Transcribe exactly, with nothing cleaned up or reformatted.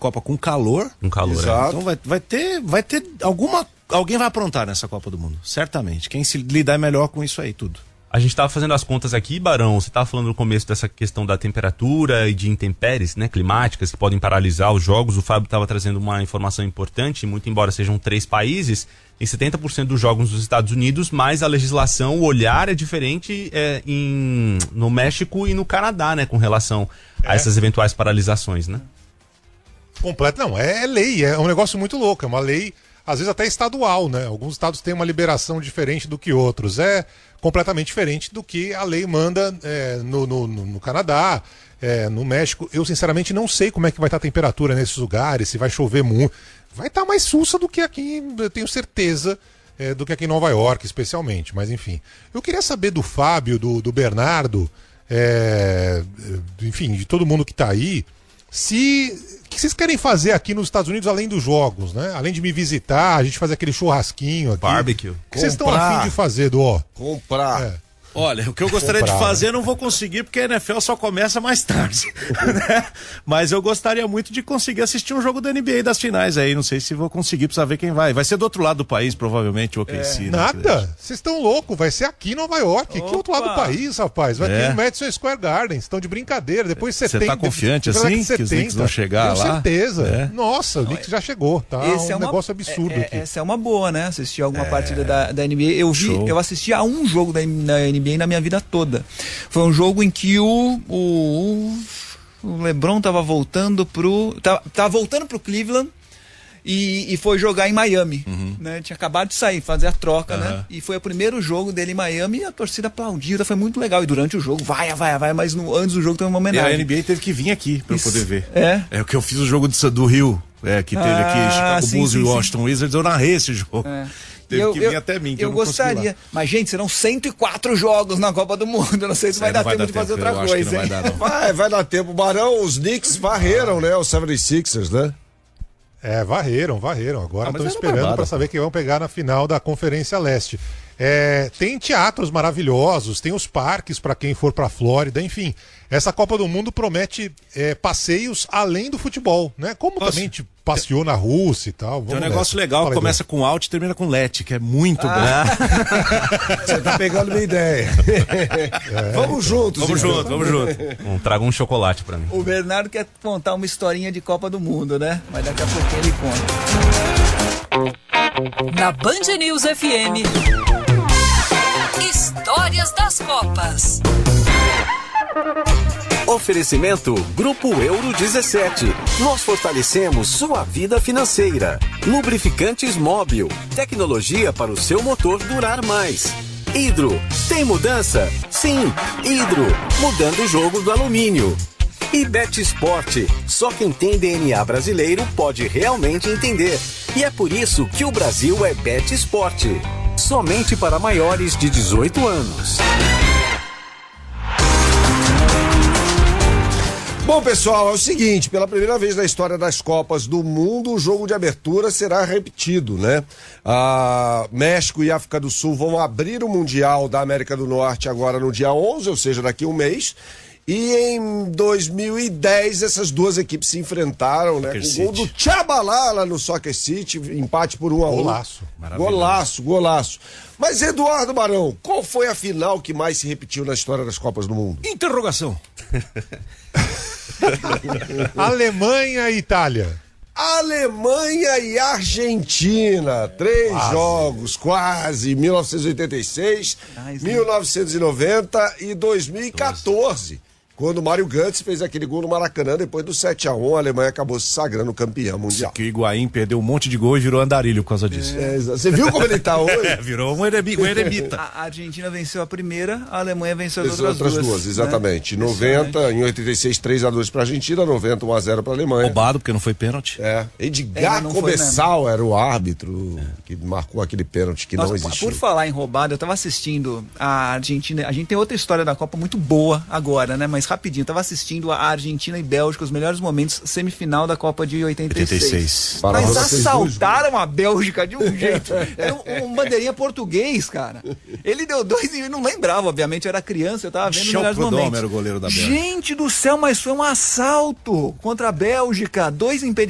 Copa com calor. Com calor, Exato. É. Então vai, vai ter, vai ter alguma, alguém vai aprontar nessa Copa do Mundo, certamente. Quem se lidar melhor com isso aí tudo. A gente estava fazendo as contas aqui, Barão, você estava falando no começo dessa questão da temperatura e de intempéries, né, climáticas que podem paralisar os jogos. O Fábio estava trazendo uma informação importante, muito embora sejam três países, em setenta por cento dos jogos nos Estados Unidos, mas a legislação, o olhar é diferente é, em, no México e no Canadá, né, com relação a é. essas eventuais paralisações, né? Completo, não, é, é lei, é um negócio muito louco, é uma lei, às vezes até estadual, né? Alguns estados têm uma liberação diferente do que outros, é completamente diferente do que a lei manda é, no, no, no Canadá, é, no México. Eu sinceramente não sei como é que vai estar a temperatura nesses lugares, se vai chover muito. Vai estar mais sussa do que aqui, eu tenho certeza, é, do que aqui em Nova York, especialmente. Mas enfim, eu queria saber do Fábio, do, do Bernardo, é, enfim, de todo mundo que está aí, se... O que vocês querem fazer aqui nos Estados Unidos além dos jogos, né? Além de me visitar, a gente fazer aquele churrasquinho aqui. Barbecue. O que vocês estão afim de fazer, Dó? Comprar. É. Olha, o que eu gostaria Comprar, de fazer eu não vou conseguir porque a N F L só começa mais tarde, né? Mas eu gostaria muito de conseguir assistir um jogo da N B A das finais aí, não sei se vou conseguir, precisa ver quem vai. Vai ser do outro lado do país, provavelmente, o O K C. É. Né? Nada, vocês estão loucos, vai ser aqui em Nova York. Opa. Que outro lado do país, rapaz? Vai é. ter no Madison Square Garden, estão de brincadeira, depois você tem... Você tá confiante depois, assim, que os Knicks vão chegar Tenho lá? certeza, é. Nossa, o Knicks já chegou, tá Esse um é uma, negócio absurdo é, aqui. Essa é uma boa, né? Assistir alguma é. partida da, da N B A, eu vi, Show. eu assisti a um jogo da, da N B A na minha vida toda. Foi um jogo em que o, o, o LeBron tava voltando pro. Tava, tava voltando pro Cleveland e, e foi jogar em Miami. Uhum. Né? Tinha acabado de sair, fazer a troca, uhum. né? E foi o primeiro jogo dele em Miami e a torcida aplaudiu, foi muito legal. E durante o jogo, vai, vai, vai, mas no, antes do jogo teve uma homenagem. E a N B A teve que vir aqui pra Isso. eu poder ver. É? É o que eu fiz o jogo do, do Rio, é, que teve ah, aqui Chicago sim, Bulls sim, e Washington sim. Wizards, eu narrei esse jogo. É. Teve eu, que vir eu, até mim, que eu, eu não gostaria. Mas, gente, serão cento e quatro jogos na Copa do Mundo. Eu não sei se vai dar tempo de fazer outra coisa. Vai dar, vai, vai dar tempo. Barão, os Knicks varreram, né? Os setenta e seis ers, né? É, varreram, varreram. Agora estão ah, esperando para saber quem vão pegar na final da Conferência Leste. É, tem teatros maravilhosos, tem os parques para quem for para a Flórida, enfim. Essa Copa do Mundo promete é, passeios além do futebol, né? Como Posso... também te passeou na Rússia e tal. Tem um negócio nessa. legal, Fala começa aí, com alt e termina com let, que é muito ah. bom. Você tá pegando minha ideia. É. Vamos juntos. Vamos então. juntos, vamos juntos. Um, traga um chocolate pra mim. O Bernardo quer contar uma historinha de Copa do Mundo, né? Mas daqui a pouquinho ele conta. Na Band News F M, Histórias das Copas. Oferecimento Grupo Euro dezessete. Nós fortalecemos sua vida financeira. Lubrificantes Móbil. Tecnologia para o seu motor durar mais. Hidro. Tem mudança? Sim. Hidro. Mudando o jogo do alumínio. E Betsport. Só quem tem D N A brasileiro pode realmente entender. E é por isso que o Brasil é Betsport. Somente para maiores de dezoito anos. Bom, pessoal, é o seguinte, pela primeira vez na história das Copas do Mundo, o jogo de abertura será repetido, né? Ah, México e África do Sul vão abrir o Mundial da América do Norte agora no dia onze, ou seja, daqui a um mês. E em dois mil e dez, essas duas equipes se enfrentaram, né? Com o gol do Tchabalala no Soccer City, empate por um a um. Golaço. Golaço, golaço. Mas, Eduardo Barão, qual foi a final que mais se repetiu na história das Copas do Mundo? Interrogação. Alemanha e Itália. Alemanha e Argentina, três quase. jogos, quase, mil novecentos e oitenta e seis, nice, mil novecentos e noventa e dois mil e quatorze. Quando o Mário Götze fez aquele gol no Maracanã, depois do sete a um, a Alemanha acabou se sagrando campeã mundial. Que o Higuaín perdeu um monte de gol e virou andarilho por causa disso. É, você viu como ele tá hoje? É, virou um eremita. A Argentina venceu a primeira, a Alemanha venceu as outras, outras duas. duas exatamente. Né? noventa, em oitenta e seis, três a dois pra Argentina, noventa, um a zero pra Alemanha. Roubado, porque não foi pênalti. É. Edgar é, Começal era o árbitro é. que marcou aquele pênalti que Nossa, não existiu. Por falar em roubado, eu tava assistindo a Argentina. A gente tem outra história da Copa muito boa agora, né? Mas rapidinho, eu tava assistindo a Argentina e Bélgica, os melhores momentos, semifinal da Copa de oitenta e seis. oitenta e seis. Mas assaltaram a Bélgica de um jeito. Era um, um bandeirinha português, cara. Ele deu dois e eu não lembrava, obviamente, eu era criança, eu tava vendo os melhores momentos. Era o goleiro da Bélgica. Gente do céu, mas foi um assalto contra a Bélgica, dois impedimentos.